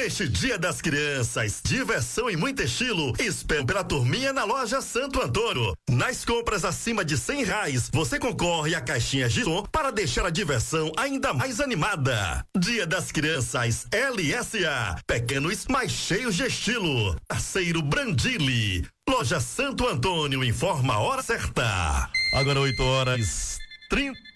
Neste Dia das Crianças, diversão e muito estilo, espero pela turminha na loja Santo Antônio. Nas compras acima de R$ 100, você concorre a caixinhas de som para deixar a diversão ainda mais animada. Dia das Crianças LSA, pequenos mais cheios de estilo. Parceiro Brandili. Loja Santo Antônio informa a hora certa. Agora 8h30.